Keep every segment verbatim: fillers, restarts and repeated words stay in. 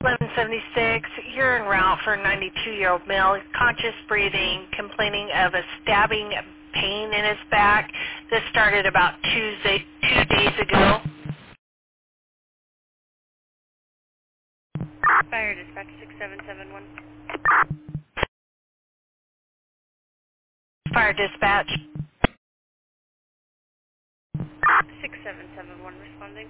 eleven seventy-six, you're en route for a ninety-two-year-old male, conscious breathing, complaining of a stabbing pain in his back. This started about Tuesday, two days ago. Fire dispatch six seven seven one. Fire dispatch. six seven seven one responding.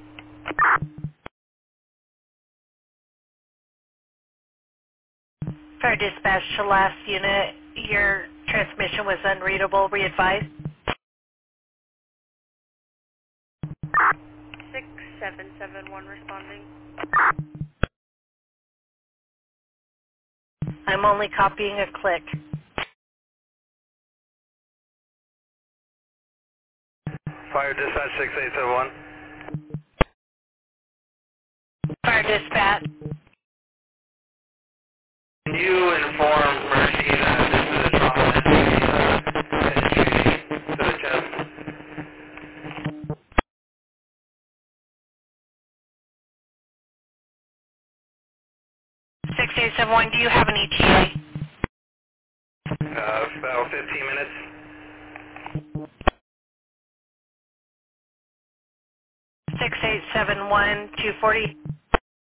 Fire dispatch to last unit, your transmission was unreadable, re-advised. six seven seven one responding. I'm only copying a click. Fire dispatch six eight seven one. Fire dispatch. Can you inform Mercy that this is a trauma injury, uh, injury to the chest? six eight seven one, do you have an E T A? Uh, about fifteen minutes. six eight seven one, two forty.